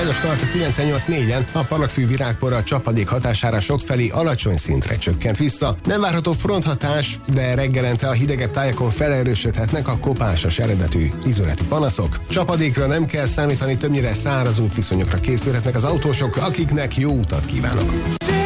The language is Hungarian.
a start a 98.4-en, a parlagfű virágpor a csapadék hatására sokfelé alacsony szintre csökkent vissza. Nem várható fronthatás, de reggelente a hidegebb tájakon felerősödhetnek a kopásos eredetű izületi panaszok. Csapadékra nem kell számítani, többnyire száraz útviszonyokra készülhetnek az autósok, akiknek jó utat kívánok.